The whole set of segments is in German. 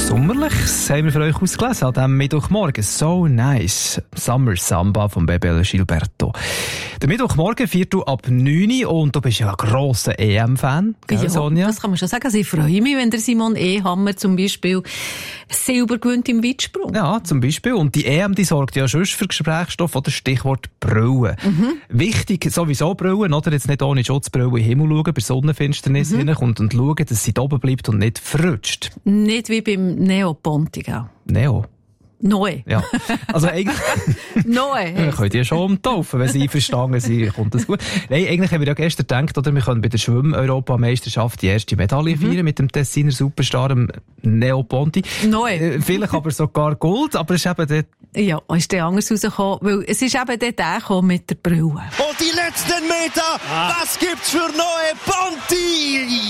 Sommerliches haben wir für euch ausgelesen an diesem Mittwochmorgen. So nice. Summer Samba von Bebel Gilberto. Der Mittwochmorgen fährt du ab 9 Uhr und du bist ja ein grosser EM-Fan, gell, Sonja? Das kann man schon sagen. Also ich freue mich, wenn der Simon Ehammer zum Beispiel Silber gewinnt im Weitsprung. Ja, zum Beispiel. Und die EM, die sorgt ja schon für Gesprächsstoff oder Stichwort Brillen. Wichtig, sowieso Brillen, oder? Jetzt nicht ohne Schutzbrille in den Himmel schauen, bei Sonnenfinsternis hineinkommt und schauen, dass sie da oben bleibt und nicht verrutscht. Nicht wie beim Neo Pontigal. Neo? Neu. Ja. Also eigentlich... Neu. Wir können die schon umtaufen, wenn sie einverstanden sind, kommt das gut. Nein, eigentlich haben wir ja gestern gedacht, oder, wir können bei der Schwimm-Europameisterschaft die erste Medaille feiern mit dem Tessiner Superstar, dem Neo Ponti. Neu. Vielleicht aber sogar Gold, aber es ist eben dort... Ja, ist der anders rausgekommen, weil es ist eben dort der mit der Brille. Und die letzten Meter, was gibt's für neue Ponti?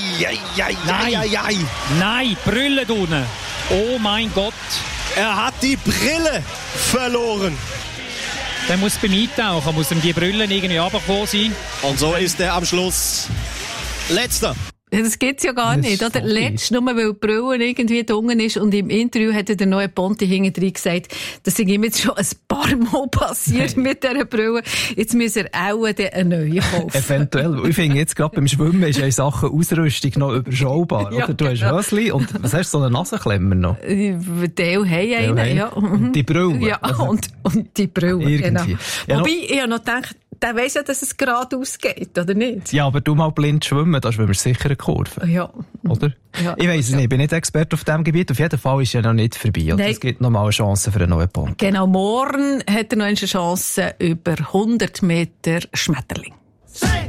Nein, Brille unten. Oh mein Gott. Er hat die Brille verloren. Der muss beim Eintauchen, muss ihm die Brille irgendwie runtergekommen sein. Und so ist er am Schluss letzter. Das gibt's ja gar Das nicht, ist oder? voll Letzt, nur weil die Brille irgendwie dunkel ist und im Interview hat der neue Ponti hinten gesagt, das ist ihm jetzt schon ein paar Mal passiert mit dieser Brille. Jetzt muss er auch eine neue kaufen. Eventuell. Ich finde jetzt gerade beim Schwimmen ist ja in Sachen Ausrüstung noch überschaubar. Ja, oder? Du hast genau. Hösli und was hast du, so eine Nasenklemmer noch? Der haben einen, ja. Und die Brille. Ja, Also, und die Brille, irgendwie. genau. Ja, Wobei, ich habe noch gedacht, der weiss ja, dass es geradeaus geht, oder nicht? ja, aber du mal blind schwimmen, da schwimmst du sicher eine Kurve. Ja. Oder? Ja. Ich weiss es nicht, ich bin nicht Experte auf diesem Gebiet. Auf jeden Fall ist ja noch nicht vorbei. Oder? Nein. Es gibt noch mal eine Chance für einen neuen Punkt. Genau, morgen hat er noch eine Chance über 100 Meter Schmetterling.